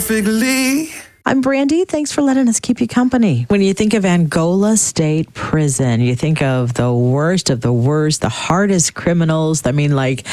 perfectly. I'm Brandy. Thanks for letting us keep you company. When you think of Angola State Prison, you think of the worst, the hardest criminals. I mean, like,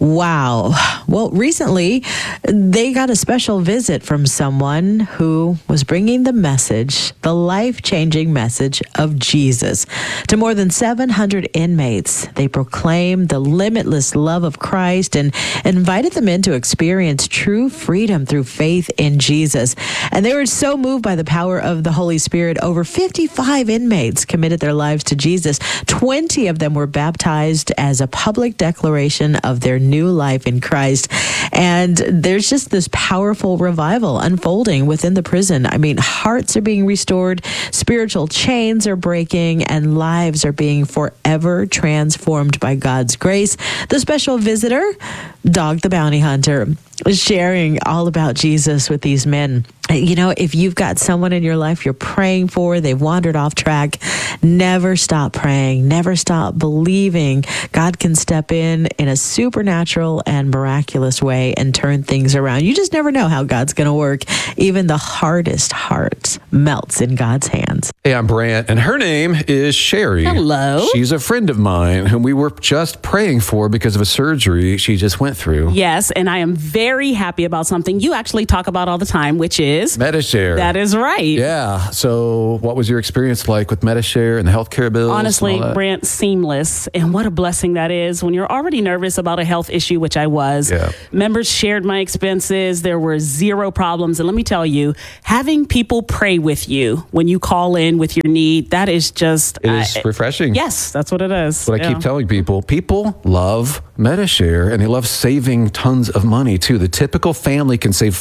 wow. Well, recently, they got a special visit from someone who was bringing the message, the life-changing message of Jesus. To more than 700 inmates, they proclaimed the limitless love of Christ and invited them in to experience true freedom through faith in Jesus. And they were so moved by the power of the Holy Spirit. Over 55 inmates committed their lives to Jesus. 20 of them were baptized as a public declaration of their new life in Christ. And there's just this powerful revival unfolding within the prison. I mean, hearts are being restored, spiritual chains are breaking, and lives are being forever transformed by God's grace. The special visitor, Dog the Bounty Hunter, is sharing all about Jesus with these men. You know, if you've got someone in your life you're praying for, they've wandered off track, never stop praying, never stop believing God can step in a supernatural and miraculous way and turn things around. You just never know how God's going to work. Even the hardest heart melts in God's hands. Hey, I'm Brant, and her name is Sherry. Hello. She's a friend of mine whom we were just praying for because of a surgery she just went through. Yes, and I am very happy about something you actually talk about all the time, which is Medi-Share. That is right. Yeah. So what was your experience like with Medi-Share and the healthcare bills? Honestly, Brant, seamless. And what a blessing that is when you're already nervous about a health issue, which I was. Yeah. Members shared my expenses. There were zero problems. And let me tell you, having people pray with you when you call in with your need, that is just... It is refreshing. Yes, that's what it is. What I keep telling people, people love Medi-Share and they love saving tons of money too. The typical family can save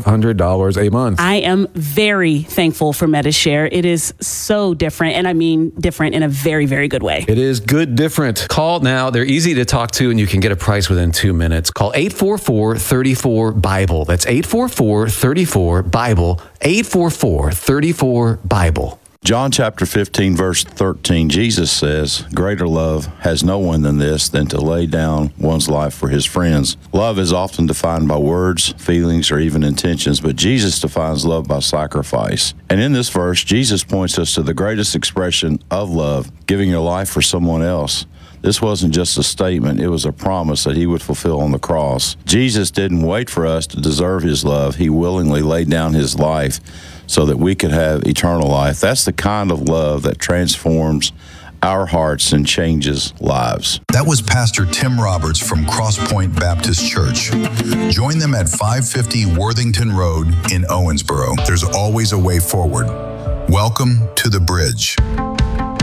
$500 a month. I am very thankful for Medi-Share. It is so different, and I mean different in a very, very good way. It is good different. Call now. They're easy to talk to, and you can get a price within 2 minutes. Call 844-34-BIBLE. That's 844-34-BIBLE. 844-34-BIBLE. John chapter 15, verse 13, Jesus says, "Greater love has no one than this, than to lay down one's life for his friends." Love is often defined by words, feelings, or even intentions, but Jesus defines love by sacrifice. And in this verse, Jesus points us to the greatest expression of love, giving your life for someone else. This wasn't just a statement, it was a promise that he would fulfill on the cross. Jesus didn't wait for us to deserve his love. He willingly laid down his life so that we could have eternal life. That's the kind of love that transforms our hearts and changes lives. That was Pastor Tim Roberts from Crosspoint Baptist Church. Join them at 550 Worthington Road in Owensboro. There's always a way forward. Welcome to the Bridge.